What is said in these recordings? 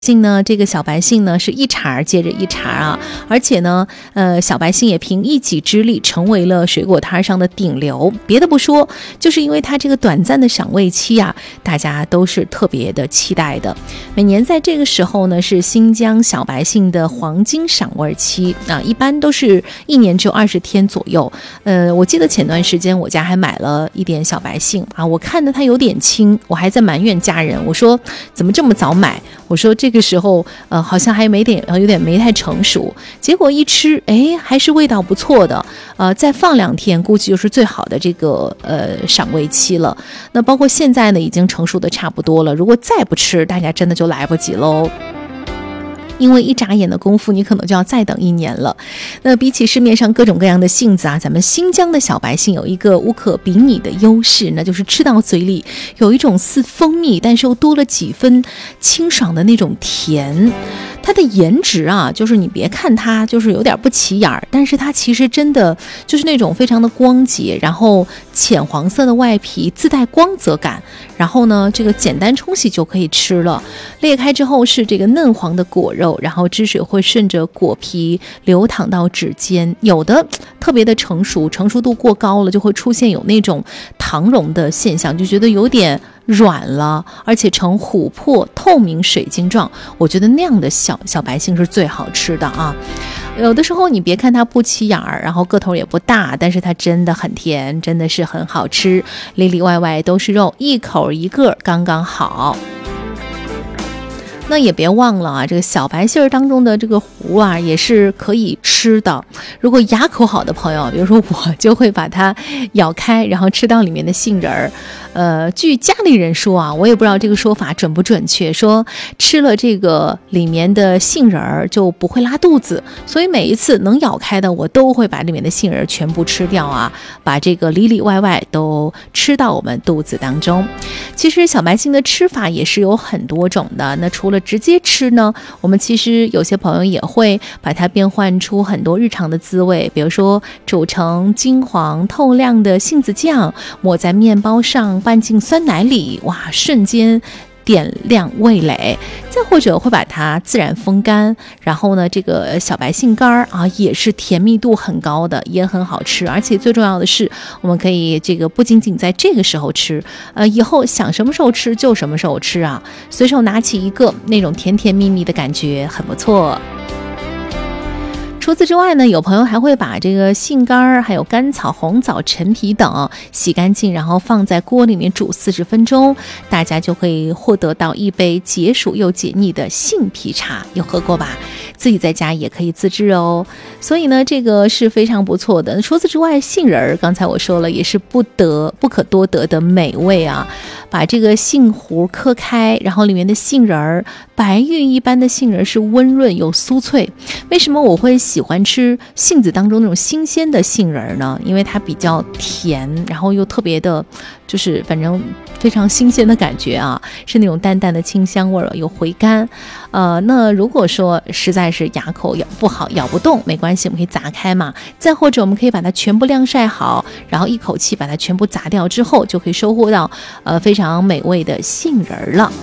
呢，这个小白杏呢是一茬接着一茬啊，而且呢，小白杏也凭一己之力成为了水果摊上的顶流。别的不说，就是因为它这个短暂的赏味期啊，大家都是特别的期待的。每年在这个时候呢，是新疆小白杏的黄金赏味期啊，一般都是一年只有20天左右。我记得前段时间我家还买了一点小白杏啊，我看的它有点青，我还在埋怨家人，我说怎么这么早买？我说这个时候好像还有点没太成熟，结果一吃，还是味道不错的。再放2天，估计就是最好的这个赏味期了。那包括现在呢，已经成熟的差不多了。如果再不吃，大家真的就来不及喽。因为一眨眼的功夫，你可能就要再等1年了。那比起市面上各种各样的杏子啊，咱们新疆的小白杏有一个无可比拟的优势，那就是吃到嘴里有一种似蜂蜜，但是又多了几分清爽的那种甜。它的颜值啊，就是你别看它就是有点不起眼儿，但是它其实真的就是那种非常的光洁，然后浅黄色的外皮自带光泽感，然后呢，这个简单冲洗就可以吃了。裂开之后是这个嫩黄的果肉，然后汁水会顺着果皮流淌到指尖，有的特别的成熟度过高了，就会出现有那种糖溶的现象，就觉得有点软了，而且呈琥珀透明水晶状。我觉得那样的小白杏是最好吃的啊。有的时候你别看它不起眼儿，然后个头也不大，但是它真的很甜，真的是很好吃，里里外外都是肉，一口一个刚刚好。那也别忘了啊，这个小白杏当中的这个核啊，也是可以吃的。如果牙口好的朋友，比如说我，就会把它咬开，然后吃到里面的杏仁儿。据家里人说啊，我也不知道这个说法准不准确，说吃了这个里面的杏仁儿就不会拉肚子，所以每一次能咬开的，我都会把里面的杏仁全部吃掉啊，把这个里里外外都吃到我们肚子当中。其实小白杏的吃法也是有很多种的，那除了直接吃呢，我们其实有些朋友也会把它变换出很多日常的滋味，比如说煮成金黄透亮的杏子酱，抹在面包上，拌进酸奶里，哇，瞬间点亮味蕾。再或者会把它自然风干，然后呢，这个小白杏干啊，也是甜蜜度很高的，也很好吃。而且最重要的是，我们可以这个不仅仅在这个时候吃，以后想什么时候吃就什么时候吃啊，随手拿起一个，那种甜甜蜜蜜的感觉很不错。除此之外呢，有朋友还会把这个杏干还有甘草、红枣、陈皮等洗干净，然后放在锅里面煮40分钟，大家就可以获得到一杯解暑又解腻的杏皮茶。有喝过吧？自己在家也可以自制哦。所以呢，这个是非常不错的。除此之外，杏仁儿刚才我说了，也是不可多得的美味啊。把这个杏核磕开，然后里面的杏仁儿，白玉一般的杏仁是温润又酥脆。为什么我会喜欢吃杏子当中那种新鲜的杏仁呢？因为它比较甜，然后又特别的，就是反正非常新鲜的感觉啊，是那种淡淡的清香味儿，有回甘。那如果说实在是牙口咬不好，咬不动，没关系，我们可以砸开嘛。再或者我们可以把它全部晾晒好，然后一口气把它全部砸掉之后，就可以收获到非常美味的杏仁了。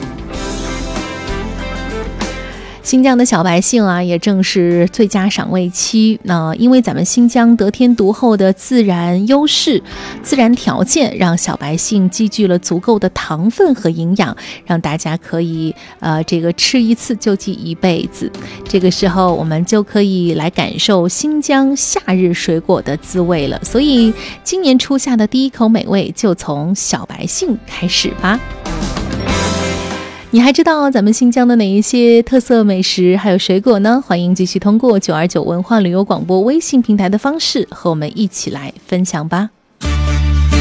新疆的小白杏啊，也正是最佳赏味期。因为咱们新疆得天独厚的自然优势、自然条件，让小白杏积聚了足够的糖分和营养，让大家可以这个吃一次就记一辈子。这个时候，我们就可以来感受新疆夏日水果的滋味了。所以，今年初夏的第一口美味，就从小白杏开始吧。你还知道咱们新疆的哪一些特色美食还有水果呢？欢迎继续通过929文化旅游广播微信平台的方式和我们一起来分享吧。